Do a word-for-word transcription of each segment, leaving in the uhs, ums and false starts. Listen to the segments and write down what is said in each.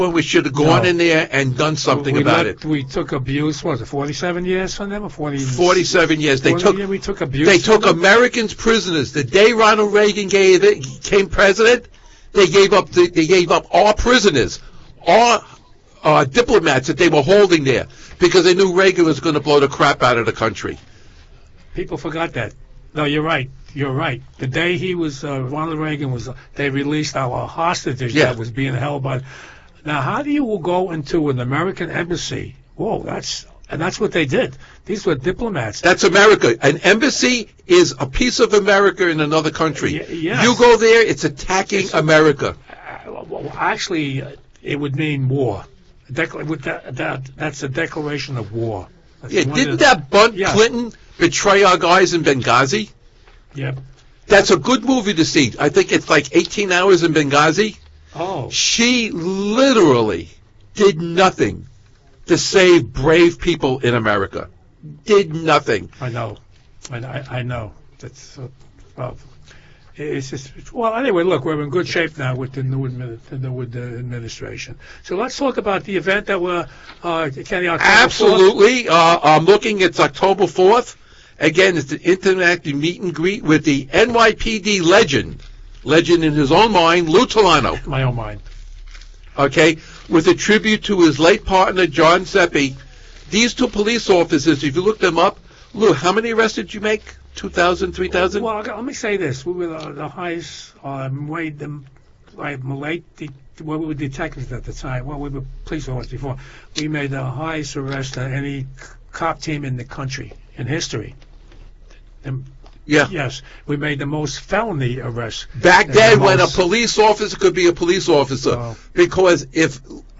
Well, we should have gone No. in there and done something we about let, it. We took abuse. What was it, forty-seven years from them, or forty? Forty-seven years. They forty took. years we took abuse. They from took them? Americans prisoners. The day Ronald Reagan gave it, became president, they gave up. The, they gave up our prisoners, our uh, diplomats that they were holding there, because they knew Reagan was going to blow the crap out of the country. People forgot that. No, you're right. You're right. The day he was, uh, Ronald Reagan was, they released our hostages Yeah. that was being held by. Now, how do you go into an American embassy? Whoa, that's and that's what they did. These were diplomats. That's America. An embassy is a piece of America in another country. Y- yes. You go there, it's attacking It's- America. Uh, well, actually, uh, it would mean war. Decla- with that, that, that's a declaration of war. That's Yeah, one didn't of- that Bunt Yes. Clinton betray our guys in Benghazi? Yep. That's a good movie to see. I think it's like eighteen hours in Benghazi. Oh. She literally did nothing to save brave people in America. Did nothing. I know. I, I, I know. That's uh, well. It's just it's, well. Anyway, look, we're in good shape now with the new admi- the new ad- administration. So let's talk about the event that we're uh, Kenny. October fourth. Absolutely. Uh, I'm looking. It's October fourth. Again, it's an interactive meet and greet with the N Y P D legend, legend in his own mind, Lou Tolano. My own mind. Okay, with a tribute to his late partner, John Seppi. These two police officers, if you look them up, Lou, how many arrests did you make? two thousand, three thousand? Well, let me say this: we were the, the highest, um, way the, like Malay, the, well, we were detectives at the time. Well, we were police officers before. We made the highest arrest of any cop team in the country in history. And, Yeah. yes, we made the most felony arrests. Back And then, the when a most- police officer could be a police officer, Oh. because if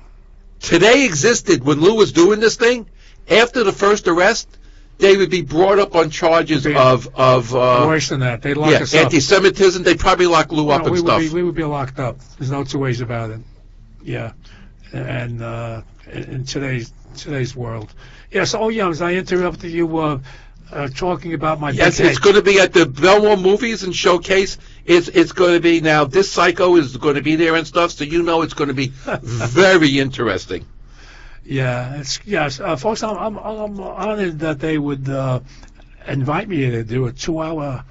today existed when Lou was doing this thing, after the first arrest, they would be brought up on charges Be- of of uh, worse than that, they lock yeah, us up. anti-Semitism. They probably lock Lou up No, and we stuff. Would be, we would be locked up. There's no two ways about it. Yeah, and uh, in in today's today's world. Yes. Oh, Youngs, I interrupted you uh, uh, talking about my. Yes, big it's head. going to be at the Belmore Movies and Showcase. It's it's going to be now. This Psycho is going to be there and stuff, so you know it's going to be very interesting. Yeah, it's yes, uh, folks. I'm, I'm I'm honored that they would uh, invite me to do a two-hour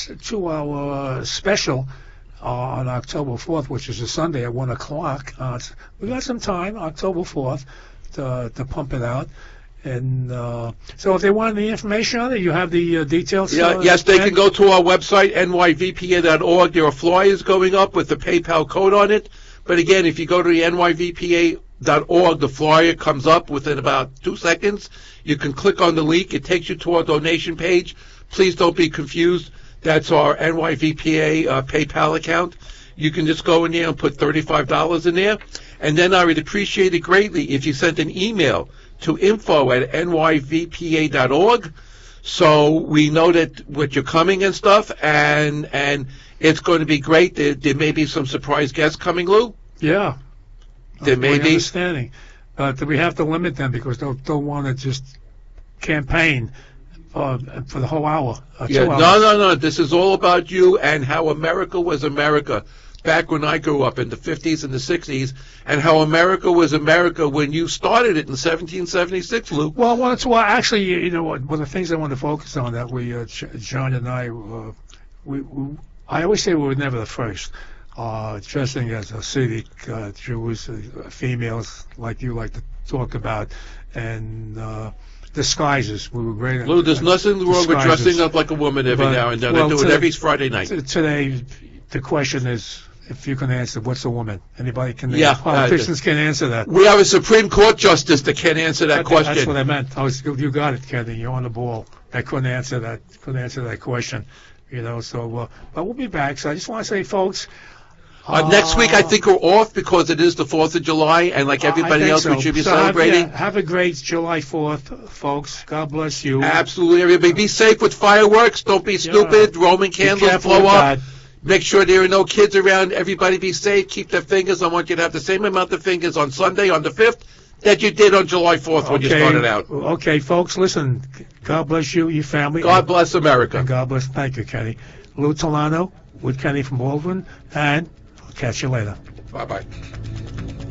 two-hour special uh, on October fourth, which is a Sunday at one o'clock. Uh, it's- we got some time, October fourth, to to pump it out. And uh, so, if they want the information on it, you have the uh, details. Yeah, uh, yes, they Ken? can go to our website, N Y V P A dot org. There are flyers going up with the PayPal code on it. But again, if you go to the N Y V P A dot org, the flyer comes up within about two seconds. You can click on the link. It takes you to our donation page. Please don't be confused. That's our N Y V P A uh, PayPal account. You can just go in there and put thirty-five dollars in there. And then I would appreciate it greatly if you sent an email to info at N Y V P A dot org, so we know that what you're coming and stuff, and and it's going to be great. There, there may be some surprise guests coming, Lou. Yeah. There That's may my be. understanding, but we have to limit them because they'll they'll want to just campaign uh, for the whole hour. Uh, Yeah, two no, hours. no, no. This is all about you and how America was America back when I grew up in the fifties and the sixties, and how America was America when you started it in seventeen seventy-six, Lou. Well, well, it's, well, actually, you you know, what one of the things I want to focus on that we, uh, J- John and I, uh, we, we, I always say we were never the first. Uh, dressing as Hasidic uh, Jews, uh, females like you like to talk about, and uh, disguises. We were great. at- Lou, there's nothing wrong with disguises. dressing up like a woman every But, now and then. well, I do it today- every Friday night. T- Today, the question is, if you can answer, what's a woman? Anybody can? Yeah, Politicians can answer that. We have a Supreme Court justice that can't answer that Okay, That's question. what I meant. I was, you got it, Kenny. You're on the ball. I couldn't answer that. Couldn't answer that question. You know. So, uh, but we'll be back. So I just want to say, folks. Uh, next week, I think we're off because it is the fourth of July, and like uh, I everybody think else, so. we should be So have- celebrating. yeah, have a great July fourth, folks. God bless you. Absolutely, everybody. Be safe with fireworks. Don't be stupid. Roman Be candles careful blow with up. that. Make sure there are no kids around. Everybody be safe. Keep their fingers. I want you to have the same amount of fingers on Sunday, on the fifth, that you did on July fourth when you started out. Okay, folks, listen. God bless you, your family. God bless America. And God bless. Thank you, Kenny. Lou Tolano with Kenny from Baldwin, and I'll catch you later. Bye-bye.